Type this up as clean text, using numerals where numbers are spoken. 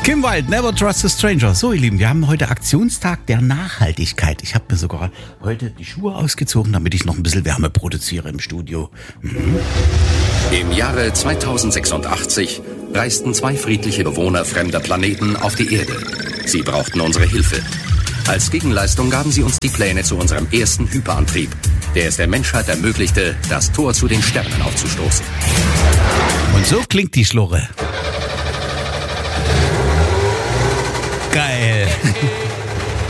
Kim Wilde, Never Trust a Stranger. So, ihr Lieben, wir haben heute Aktionstag der Nachhaltigkeit. Ich habe mir sogar heute die Schuhe ausgezogen, damit ich noch ein bisschen Wärme produziere im Studio. Im Jahre 2086 reisten 2 friedliche Bewohner fremder Planeten auf die Erde. Sie brauchten unsere Hilfe. Als Gegenleistung gaben sie uns die Pläne zu unserem ersten Hyperantrieb, der es der Menschheit ermöglichte, das Tor zu den Sternen aufzustoßen. Und so klingt die Schlurre.